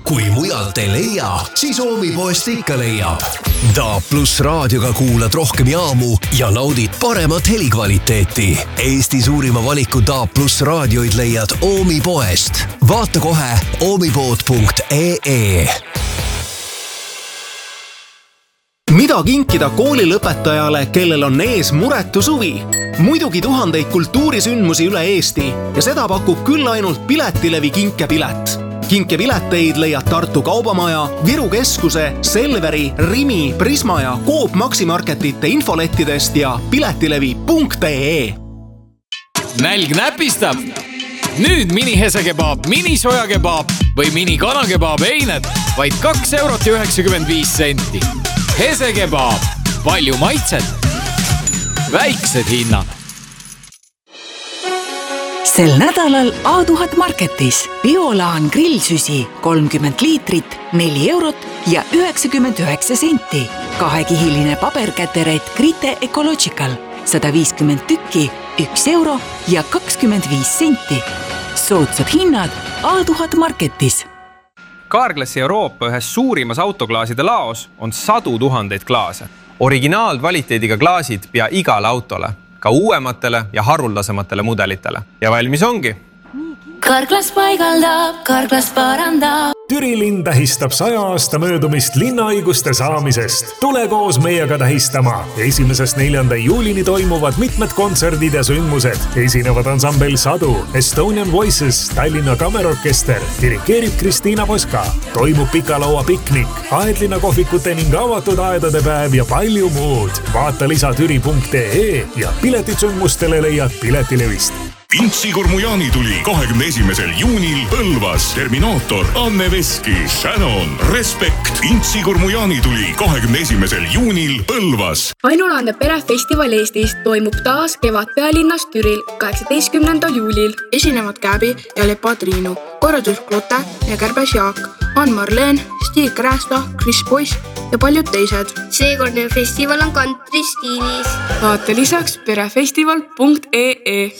Kui mujalt ei leia, siis Oomipoest ikka leiab. DAB+ raadioga kuulad rohkem jaamu ja naudid paremat helikvaliteeti. Eesti suurima valiku DAB+ raadioid leiad Oomipoest. Vaata kohe oomipood.ee. Mida kinkida koolilõpetajale, kellel on ees muretu suvi? Muidugi tuhandeid kultuurisündmusi üle Eesti ja seda pakub küll ainult Piletilevi kinkepilet. Kinkepileteid leiad Tartu Kaubamaja, Viru Keskuse, Selveri, Rimi, Prisma ja Coop Maximarketite infolettidest ja piletilevi.ee. Nälg näpistab! Nüüd mini-hesekebaab, mini-sojakebaab või mini-kanakebaab eined vaid 2,95 €. Hesekebaab, palju maitset, väiksed hinnad. Sel nädalal A1000 Marketis Biolaan grillsüsi 30 liitrit, 4 € ja 99 senti. Kahekihiline paberkäteret Grite Ecological 150 tükki, 1 € ja 25 senti. Soodsad hinnad A1000 Marketis. Carglassi Euroopa ühes suurimas autoklaaside laos on 100 000 klaase. Originaalkvaliteediga klaasid pea igale autole, ka uuematele ja haruldasematele mudelitele. Ja valmis ongi. Carglass paigaldab, Carglass parandab. Türi linn tähistab 100 aasta möödumist linnaõiguste saamisest. Tule koos meiega tähistama. 1.–4. juulini toimuvad mitmed kontserdid ja sündmused. Esinevad ansambel Sadu, Estonian Voices, Tallinna Kammerorkester, dirikeerib Kristiina Poska. Toimub pikalaua piknik, aedlinna kohvikute ning avatud aedade päev ja palju muud. Vaata lisa türi.ee ja piletid sündmustele leiad Piletilevist. Intsigurmu jaanituli 21. juunil Põlvas. Terminaator, Anne Veski, Shannon, Respekt. Intsigurmu jaanituli 21. juunil Põlvas. Ainulaadne perefestival Eestis toimub taas Kevadpealinnas Türil 18. juulil. Esinevad Käbi ja Lepa Triinu, korraldus Klote ja Kärbes Jaak, Ann-Marleen, Stig Krästa, Chris Boyce ja paljud teised. Seekordne festival on Kantri-stiilis. Vaata lisaks perefestival.ee.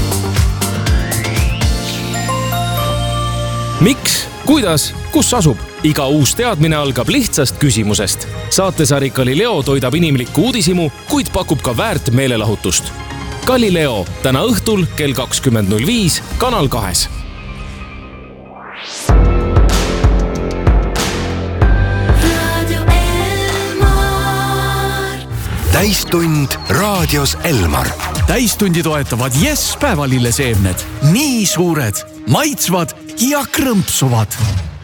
Miks? Kuidas? Kus asub? Iga uus teadmine algab lihtsast küsimusest. Saatesari Galileo toidab inimlikku uudisimu, kuid pakub ka väärt meelelahutust. Galileo täna õhtul kell 20.05 Kanal 2. Täistund raadios Elmar. Täistundi toetavad Yes päevalilleseemned. Nii suured, maitsvad ja krõmpsuvad.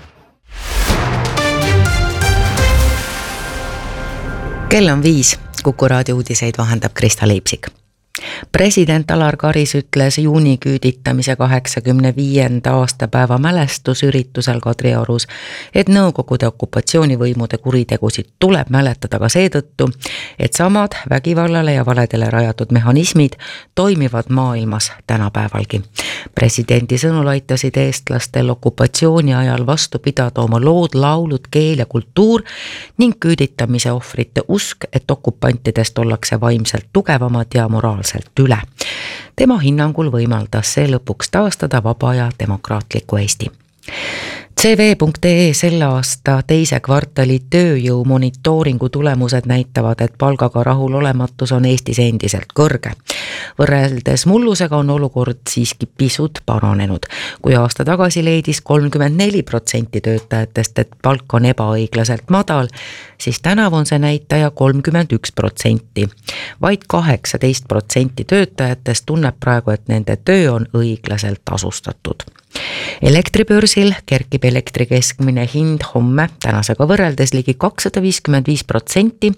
Kell on 5. Kuku raadio uudiseid vahendab Krista Leipsik. President Alar Karis ütles juuniküüditamise 85. aastapäeva mälestusüritusel Kadriorus, et Nõukogude okupatsioonivõimude kuritegusid tuleb mäletada ka seetõttu, et samad vägivallale ja valedele rajatud mehhanismid toimivad maailmas tänapäevalgi. Presidendi sõnul aitasid eestlastel okupatsiooni ajal vastu pidada oma lood, laulud, keel ja kultuur ning küüditamise ohvrite usk, et okupantidest ollakse vaimselt tugevamad ja moraalselt üle. Tema hinnangul võimaldas see lõpuks taastada vaba ja demokraatliku Eesti. CV.ee selle aasta teise kvartali tööjõu monitooringu tulemused näitavad, et palgaga rahulolematus on Eestis endiselt kõrge. Võrreldes mullusega on olukord siiski pisut paranenud. Kui aasta tagasi leidis 34% töötajatest, et palk on ebaõiglaselt madal, siis tänavu on see näitaja 31%. Vaid 18% töötajatest tunneb praegu, et nende töö on õiglaselt tasustatud. Elektribörsil kerkib elektri keskmine hind homme tänasega võrreldes ligi 255%,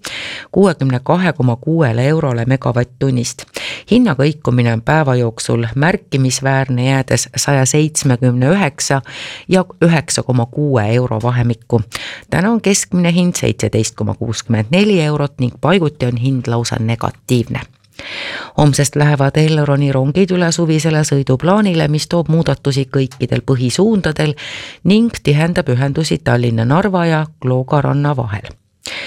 62,6 € megavatt-tunnist. Hinna kõikumine on päeva jooksul märkimisväärne, jäädes 179 ja 9,6 € vahemikku. Täna on keskmine hind 17,64 € ning paiguti on hind lausa negatiivne. Homsest lähevad Elroni rongid üle suvisele sõiduplaanile, mis toob muudatusi kõikidel põhisuundadel ning tihendab ühendusi Tallinna, Narva ja Kloogaranna vahel.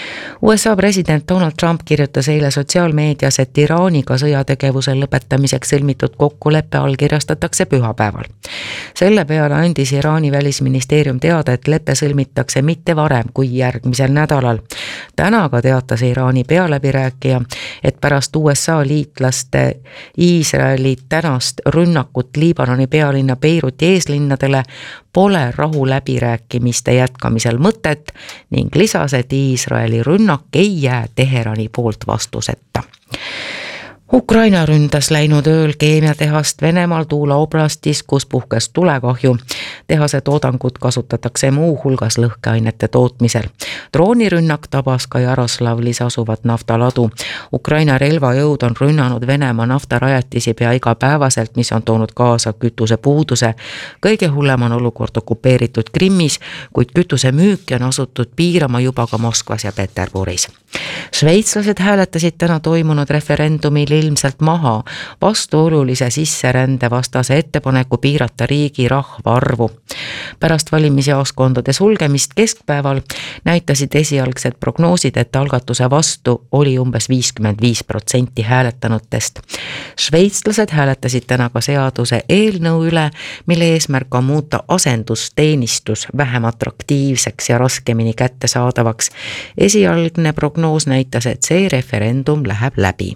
USA president Donald Trump kirjutas eile sotsiaalmeedias, et Iraaniga sõjategevuse lõpetamiseks sõlmitud kokkuleppe allkirjastatakse pühapäeval. Selle peale andis Iraani välisministeerium teada, et leppe sõlmitakse mitte varem kui järgmisel nädalal. Täna ka teatas Iraani pealäbirääkija, et pärast USA liitlaste Iisraeli tänast rünnakut Liibanoni pealinna Beiruti eeslinnadele pole rahuläbirääkimiste jätkamisel mõtet ning lisas, et Iisraeli rünnak ei jää Teherani poolt vastuseta. Ukraina ründas läinud ööl keemiatehast Venemaal Tuula oblastis, kus puhkes tulekahju. Tehase toodangut kasutatakse muu hulgas lõhkeainete tootmisel. Droonirünnak tabas ka Jaroslavlis asuvat naftaladu. Ukraina relvajõud on rünnanud Venemaa naftarajatisi pea igapäevaselt, mis on toonud kaasa kütuse puuduse. Kõige hullem on olukord okupeeritud Krimmis, kuid kütuse müüki on asutud piirama juba ka Moskvas ja Peterburis. Šveitslased hääletasid täna toimunud referendumil ilmselt maha vastuolulise sisserände vastase ettepaneku piirata riigi rahvaarvu. Pärast valimisjaoskondade sulgemist keskpäeval näitasid esialgsed prognoosid, et algatuse vastu oli umbes 55% hääletanutest. Šveitslased hääletasid täna ka seaduse eelnõu üle, mille eesmärk on muuta asendusteenistus vähem atraktiivseks ja raskemini kättesaadavaks. Esialgne prognoos näitas, et see referendum läheb läbi.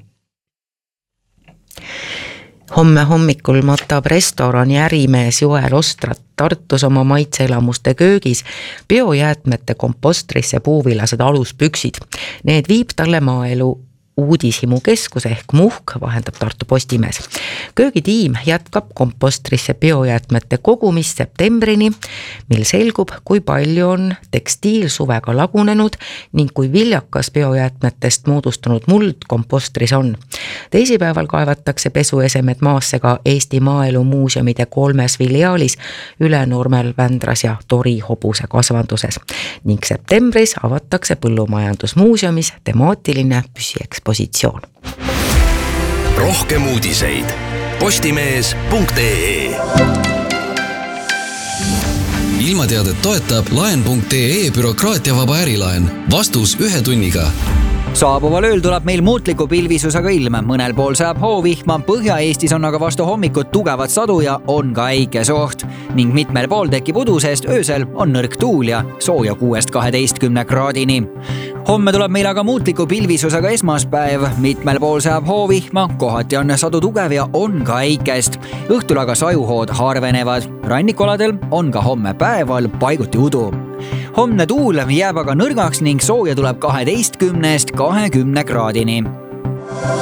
Homme hommikul matab restorani ärimees Joel Ostrat Tartus oma maitseelamuste köögis biojäätmete kompostrisse puuvilased aluspüksid. Need viib talle maaelu uudishimu keskus ehk Muhk, vahendab Tartu Postimees. Köögitiim jätkab kompostrisse biojäätmete kogumist septembrini, mil selgub, kui palju on tekstiilsuvega lagunenud ning kui viljakas biojäätmetest moodustunud muld kompostris on. Teisipäeval kaevatakse pesuesemed maasse ka Eesti Maaelu Muuseumide 3 filiaalis Ülenurmel, Vändras ja Tori hobuse kasvanduses ning septembris avatakse Põllumajandusmuuseumis temaatiline püsiekspositsioon. Rohkem uudiseid postimees.ee. Ilmateadet toetab laen.ee bürokraatiavaba ärilaen. Vastus 1 tunniga. Saabuval ööl tuleb meil muutliku pilvisusega ilm. Mõnel pool saab hoovihma, Põhja-Eestis on aga vastu hommikut tugevat sadu ja on ka äikesoht. Ning mitmel pool tekib udu, sest öösel on nõrk tuul ja sooja 6-12 kraadini. Homme tuleb meil aga muutliku pilvisusega esmaspäev. Mitmel pool saab hoovihma, kohati on sadu tugev ja on ka äikest. Õhtul aga sajuhood harvenevad. Rannikoladel on ka homme päeval paiguti udu. Homne tuul jääb aga nõrgaks ning sooja tuleb 12-20 kraadini.